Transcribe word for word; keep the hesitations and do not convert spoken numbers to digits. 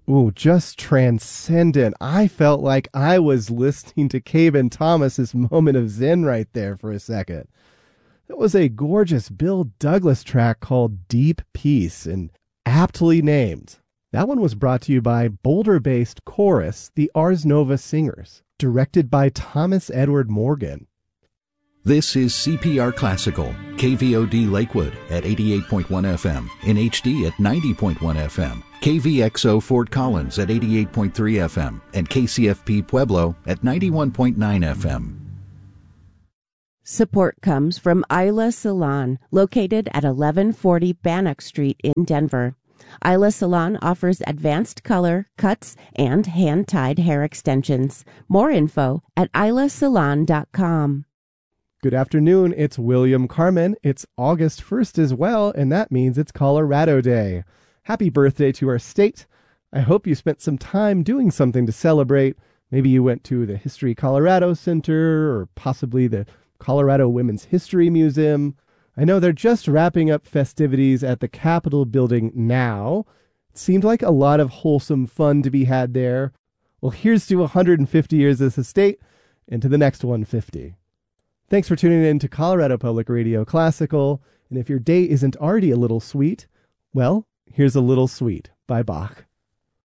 Ooh, just transcendent. I felt like I was listening to Caven Thomas's moment of zen right there for a second. That was a gorgeous Bill Douglas track called Deep Peace and aptly named. That one was brought to you by Boulder-based Chorus, the Ars Nova Singers, directed by Thomas Edward Morgan. This is C P R Classical, K V O D Lakewood at eighty-eight point one F M, in H D at ninety point one F M, K V X O Fort Collins at eighty-eight point three F M, and K C F P Pueblo at ninety-one point nine F M. Support comes from Isla Salon, located at eleven forty Bannock Street in Denver. Isla Salon offers advanced color, cuts, and hand-tied hair extensions. More info at isla salon dot com. Good afternoon, it's William Carmen. It's August first as well, and that means it's Colorado Day. Happy birthday to our state. I hope you spent some time doing something to celebrate. Maybe you went to the History Colorado Center or possibly the Colorado Women's History Museum. I know they're just wrapping up festivities at the Capitol building now. It seemed like a lot of wholesome fun to be had there. Well, here's to one hundred fifty years as a state and to the next one hundred fifty. Thanks for tuning in to Colorado Public Radio Classical. And if your day isn't already a little sweet, well, here's a little sweet by Bach.